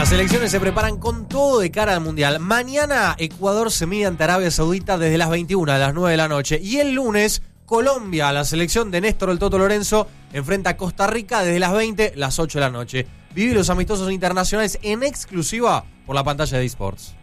Las selecciones se preparan con todo de cara al Mundial. Mañana Ecuador se mide ante Arabia Saudita desde las 21 a las 9 de la noche. Y el lunes Colombia, la selección de Néstor el Toto Lorenzo, enfrenta a Costa Rica desde las 20, las 8 de la noche. Vive los amistosos internacionales en exclusiva por la pantalla de eSports.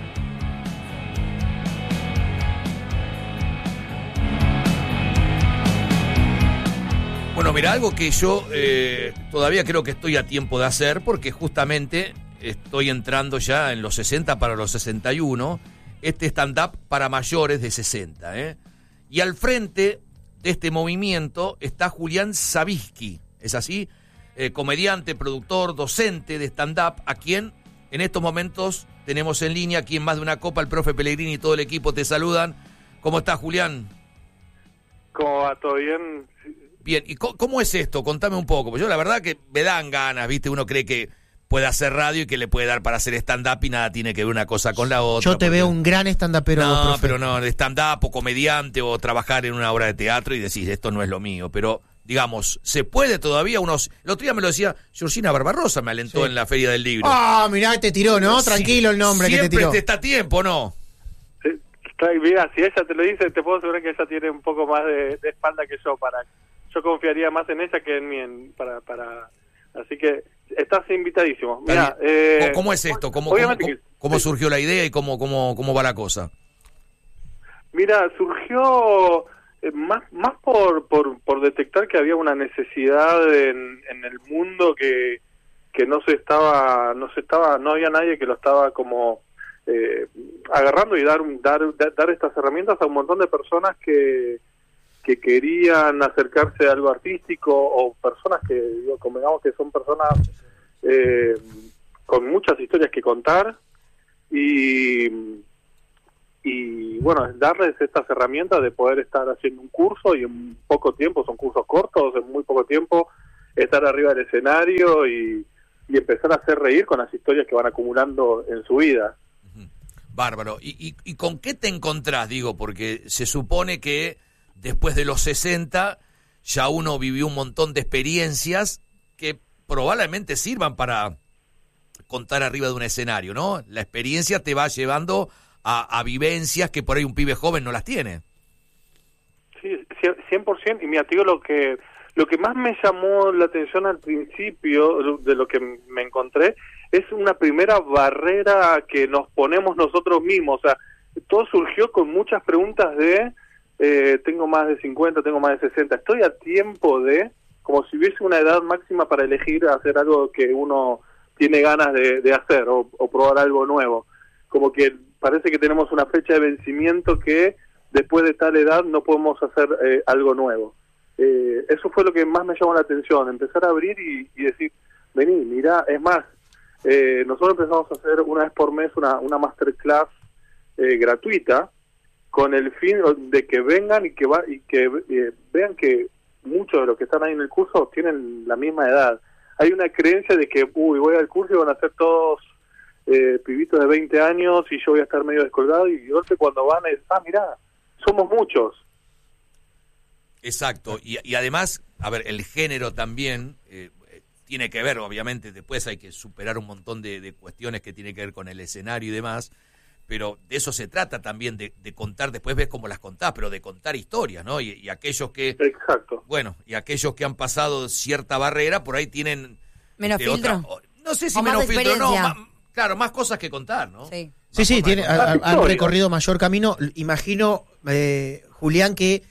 Bueno, mira, algo que yo todavía creo que estoy a tiempo de hacer, porque justamente estoy entrando ya en los 60 para los 61, este stand-up para mayores de 60. Y al frente de este movimiento está Julián Sabisky, ¿es así? Comediante, productor, docente de stand-up, a quien en estos momentos tenemos en línea, aquí en Más de una Copa, el profe Pellegrini y todo el equipo te saludan. ¿Cómo estás, Julián? ¿Cómo va? ¿Todo bien? Bien, ¿y cómo es esto? Contame un poco, porque yo la verdad que me dan ganas, ¿viste? Uno cree que puede hacer radio y que le puede dar para hacer stand-up y nada tiene que ver una cosa con la otra. Yo te veo un gran stand-upero. No, pero no, stand-up o comediante o trabajar en una obra de teatro y decís, esto no es lo mío, pero digamos, ¿se puede todavía? El otro día me lo decía Georgina Barbarosa, me alentó en la Feria del Libro. Ah, mirá, te tiró, ¿no? Tranquilo el nombre que te tiró. Siempre está a tiempo, ¿no? Mira, si ella te lo dice, te puedo asegurar que ella tiene un poco más de espalda que yo yo confiaría más en ella que en mí así que estás invitadísimo. Mira, ¿Cómo es esto? ¿Cómo surgió la idea y cómo va la cosa? Mira, surgió más por detectar que había una necesidad en el mundo que no había nadie que lo estaba como agarrando y dar estas herramientas a un montón de personas que querían acercarse a algo artístico, o personas que, convengamos que son personas con muchas historias que contar, y bueno, darles estas herramientas de poder estar haciendo un curso y en poco tiempo, son cursos cortos, en muy poco tiempo, estar arriba del escenario y empezar a hacer reír con las historias que van acumulando en su vida. Bárbaro. ¿Y con qué te encontrás? Digo, porque se supone que después de los 60 ya uno vivió un montón de experiencias que probablemente sirvan para contar arriba de un escenario, ¿no? La experiencia te va llevando a vivencias que por ahí un pibe joven no las tiene. Sí, 100%. Y mira, te digo, lo que más me llamó la atención al principio de lo que me encontré es una primera barrera que nos ponemos nosotros mismos. O sea, todo surgió con muchas preguntas de tengo más de 50, tengo más de 60, estoy a tiempo de, como si hubiese una edad máxima para elegir hacer algo que uno tiene ganas de hacer o probar algo nuevo. Como que parece que tenemos una fecha de vencimiento que después de tal edad no podemos hacer algo nuevo. Eso fue lo que más me llamó la atención, empezar a abrir y decir, vení, mirá, es más, nosotros empezamos a hacer una vez por mes una masterclass gratuita, con el fin de que vengan y que vean que muchos de los que están ahí en el curso tienen la misma edad. Hay una creencia de que, voy al curso y van a ser todos pibitos de 20 años y yo voy a estar medio descolgado, y de golpe cuando van es, mirá, somos muchos. Exacto, y además, a ver, el género también tiene que ver, obviamente, después hay que superar un montón de cuestiones que tienen que ver con el escenario y demás, pero de eso se trata también, de contar, después ves cómo las contás, pero de contar historias, ¿no? Y aquellos que... Exacto. Bueno, y aquellos que han pasado cierta barrera, por ahí tienen... Menos filtro. No sé si o menos más filtro, no, claro, más cosas que contar, ¿no? Sí. Sí, han recorrido mayor camino. Imagino, Julián, que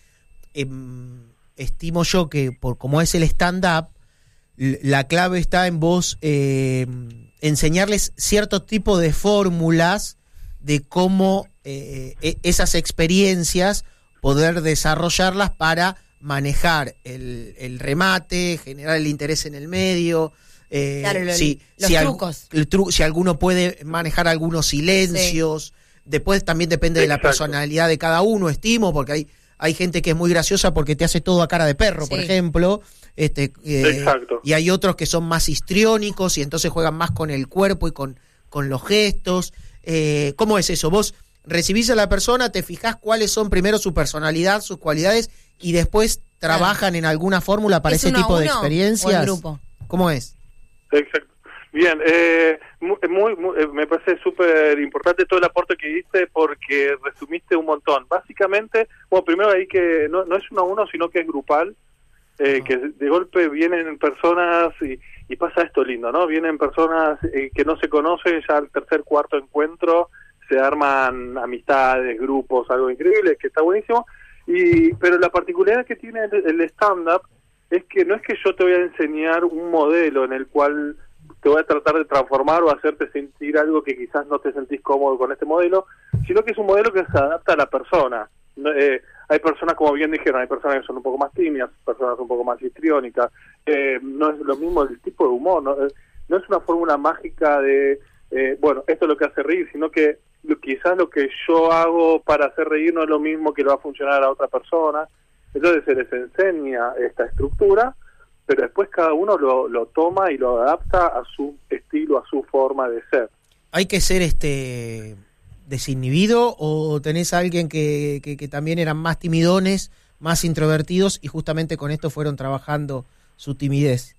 estimo yo que por como es el stand-up, la clave está en vos enseñarles cierto tipo de fórmulas de cómo esas experiencias poder desarrollarlas para manejar el remate, generar el interés en el medio. Claro, los trucos. Si alguno puede manejar algunos silencios. Sí. Después también depende de la personalidad de cada uno, estimo, porque hay gente que es muy graciosa porque te hace todo a cara de perro, por ejemplo. Exacto. Y hay otros que son más histriónicos y entonces juegan más con el cuerpo y con los gestos. ¿Cómo es eso? Vos recibís a la persona, te fijás cuáles son primero su personalidad, sus cualidades, y después trabajan en alguna fórmula para ese tipo de experiencias. ¿O en grupo? ¿Cómo es? Exacto. Bien, me parece súper importante todo el aporte que diste porque resumiste un montón. Básicamente, bueno, primero ahí que no es uno a uno, sino que es grupal, que de golpe vienen personas y pasa esto lindo, ¿no? Vienen personas que no se conocen, ya al tercer, cuarto encuentro se arman amistades, grupos, algo increíble, que está buenísimo. Pero la particularidad que tiene el stand-up es que no es que yo te voy a enseñar un modelo en el cual te voy a tratar de transformar o hacerte sentir algo que quizás no te sentís cómodo con este modelo, sino que es un modelo que se adapta a la persona. Hay personas, como bien dijeron, hay personas que son un poco más tímidas, personas un poco más histriónicas. No es lo mismo el tipo de humor, no es una fórmula mágica de, bueno, esto es lo que hace reír, sino que quizás lo que yo hago para hacer reír no es lo mismo que lo va a funcionar a otra persona. Entonces se les enseña esta estructura, pero después cada uno lo toma y lo adapta a su estilo, a su forma de ser. ¿Hay que ser desinhibido o tenés a alguien que también eran más timidones, más introvertidos y justamente con esto fueron trabajando su timidez?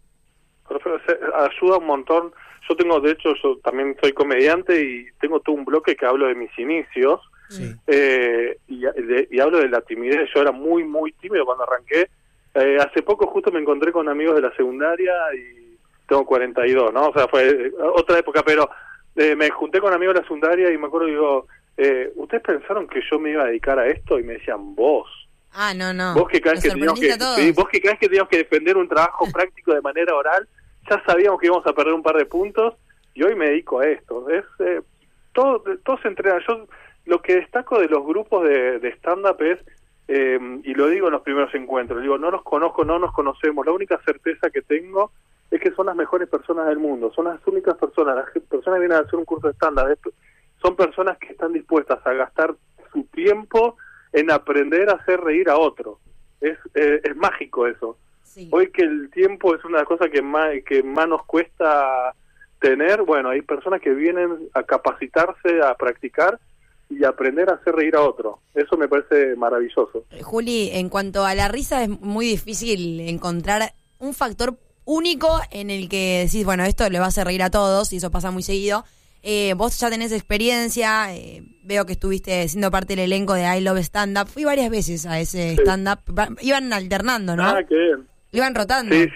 Ayuda un montón. Yo tengo, de hecho, yo también soy comediante y tengo todo un bloque que hablo de mis inicios. Sí. Y hablo de la timidez. Yo era muy, muy tímido cuando arranqué. Hace poco justo me encontré con amigos de la secundaria y tengo 42, ¿no? O sea, fue otra época, pero me junté con amigos de la secundaria y me acuerdo, digo, ¿ustedes pensaron que yo me iba a dedicar a esto? Y me decían, vos. Ah, no. Vos que cada vez que teníamos que defender un trabajo práctico de manera oral, ya sabíamos que íbamos a perder un par de puntos y hoy me dedico a esto. Todo se entrena. Yo lo que destaco de los grupos de stand-up es, y lo digo en los primeros encuentros, digo, no los conozco, no nos conocemos, la única certeza que tengo es que son las mejores personas del mundo, son las únicas personas, las personas que vienen a hacer un curso de stand-up, son personas que están dispuestas a gastar su tiempo en aprender a hacer reír a otro. Es mágico eso. Sí. Hoy que el tiempo es una cosa que más nos cuesta tener, bueno, hay personas que vienen a capacitarse, a practicar y aprender a hacer reír a otro. Eso me parece maravilloso. Juli, en cuanto a la risa es muy difícil encontrar un factor único en el que decís, bueno, esto le va a hacer reír a todos, y eso pasa muy seguido. Vos ya tenés experiencia, veo que estuviste siendo parte del elenco de I Love Stand Up. Fui varias veces a ese stand-up. Iban alternando, ¿no? Ah, qué bien. Iban rotando. Sí,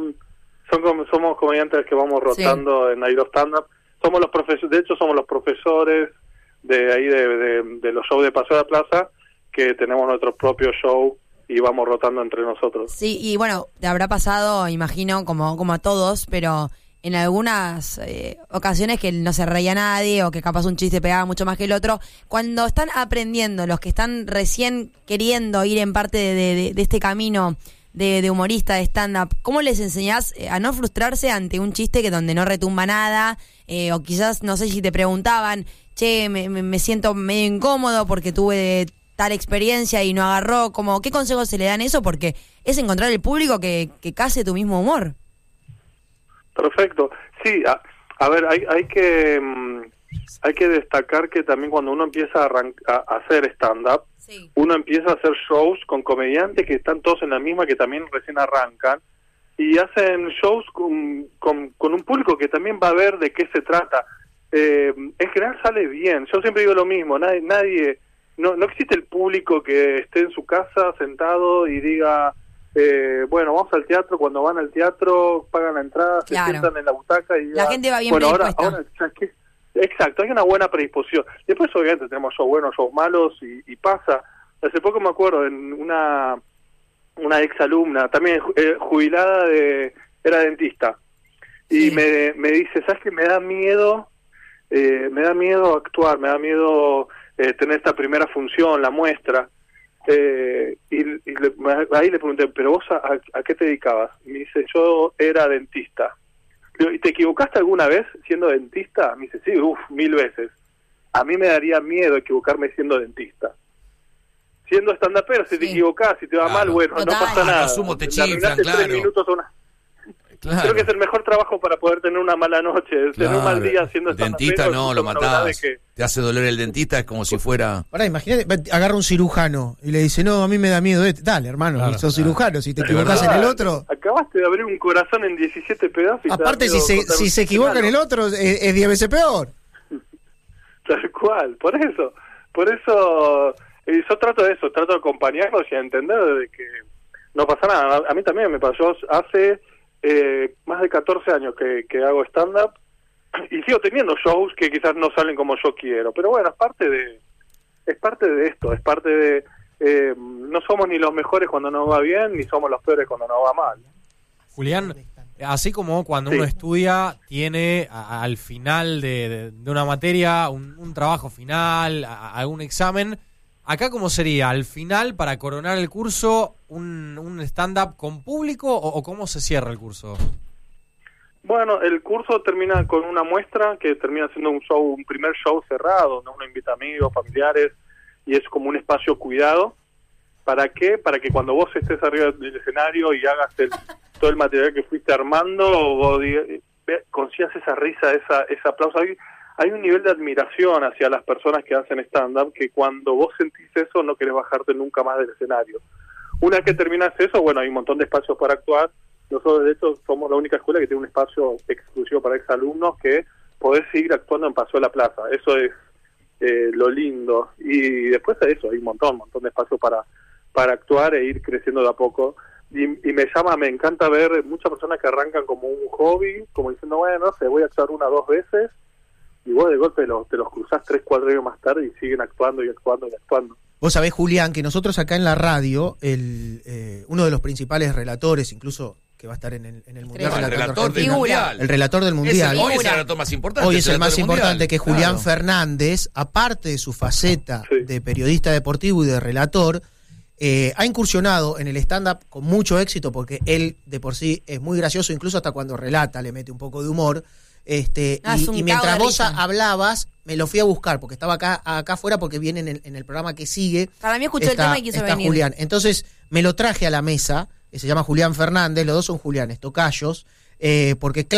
somos comediantes que vamos rotando en I Love Stand Up. Somos los profesores, de hecho somos los profesores de ahí de los shows de Paseo de la Plaza, que tenemos nuestro propio show y vamos rotando entre nosotros. Sí, y bueno, te habrá pasado, imagino, como a todos, pero en algunas ocasiones que no se reía nadie o que capaz un chiste pegaba mucho más que el otro. Cuando están aprendiendo, los que están recién queriendo ir en parte de este camino de humorista, de stand-up, ¿cómo les enseñás a no frustrarse ante un chiste que donde no retumba nada? O quizás, no sé si te preguntaban, che, me siento medio incómodo porque tuve tal experiencia y no agarró. ¿Qué consejos se le dan eso? Porque es encontrar el público que case tu mismo humor. Perfecto. Sí, a ver, hay que destacar que también cuando uno empieza a hacer stand-up, sí, uno empieza a hacer shows con comediantes que están todos en la misma, que también recién arrancan, y hacen shows con un público que también va a ver de qué se trata. En general sale bien. Yo siempre digo lo mismo, nadie no existe el público que esté en su casa sentado y diga, bueno, vamos al teatro. Cuando van al teatro pagan la entrada, claro, se sientan en la butaca y la gente va bien predispuesta. Ahora, exacto, hay una buena predisposición. Después obviamente tenemos shows buenos, shows malos y pasa. Hace poco me acuerdo en una ex alumna, también jubilada, era dentista, y sí, me dice, ¿sabes qué? Me da miedo actuar, me da miedo tener esta primera función, la muestra. Ahí le pregunté, ¿pero vos a qué te dedicabas? Y me dice, yo era dentista. ¿Y te equivocaste alguna vez siendo dentista? Me dice, sí, 1000 veces. A mí me daría miedo equivocarme siendo dentista. Siendo stand-upero, si te equivocás, si te va mal, bueno, total, no pasa nada. Asumo te chiflan, claro. Claro. Creo que es el mejor trabajo para poder tener una mala noche, tener un mal día haciendo el dentista no, lo matás. Te hace doler el dentista, es como si fuera... Pará, imagínate, agarra un cirujano y le dice, no, a mí me da miedo este. Dale, hermano, Claro, sos cirujano, si te Pero equivocás en el otro... Acabaste de abrir un corazón en 17 pedazos. Y Aparte, si se equivoca en el otro, es 10 veces peor. Tal cual, por eso yo trato de eso, trato de acompañarlos y a entender de que no pasa nada. A mí también me pasó hace más de 14 años que hago stand-up y sigo teniendo shows que quizás no salen como yo quiero, pero bueno, es parte de esto, es parte de no somos ni los mejores cuando nos va bien, ni somos los peores cuando nos va mal. Julián, así como cuando Sí. uno estudia, tiene al final de una materia un trabajo final, algún examen, acá ¿cómo sería? ¿Al final, para coronar el curso, un stand-up con público o cómo se cierra el curso? Bueno, el curso termina con una muestra que termina siendo un primer show cerrado, ¿no? Uno invita amigos, familiares, y es como un espacio cuidado. ¿Para qué? Para que cuando vos estés arriba del escenario y hagas todo el material que fuiste armando, vos consigas esa risa, ese aplauso. Hay un nivel de admiración hacia las personas que hacen stand-up que cuando vos sentís eso no querés bajarte nunca más del escenario. Una vez que terminas eso, bueno, hay un montón de espacios para actuar. Nosotros, de hecho, somos la única escuela que tiene un espacio exclusivo para exalumnos que podés seguir actuando en Paseo de la Plaza. Eso es lo lindo. Y después de eso, hay un montón de espacios para actuar e ir creciendo de a poco. Y me encanta ver muchas personas que arrancan como un hobby, como diciendo, bueno, no sé, voy a actuar 1 o 2 veces, y vos de golpe te los cruzás 3, 4 años más tarde y siguen actuando y actuando y actuando. Vos sabés, Julián, que nosotros acá en la radio, uno de los principales relatores, incluso que va a estar en el Mundial, El relator del argentino, Mundial. el relator del Mundial. Hoy es el relator más importante. Hoy es el más relator del importante, Mundial. que Julián Claro. Fernández, aparte de su faceta Sí. de periodista deportivo y de relator, ha incursionado en el stand-up con mucho éxito, porque él de por sí es muy gracioso, incluso hasta cuando relata le mete un poco de humor. Es un Y mientras cago de vos risa. hablabas, me lo fui a buscar, porque estaba acá afuera, porque viene en el programa que sigue. Para mí escuchó el tema y quiso está venir. Julián. Entonces me lo traje a la mesa, que se llama Julián Fernández, los dos son Julianes, tocayos, porque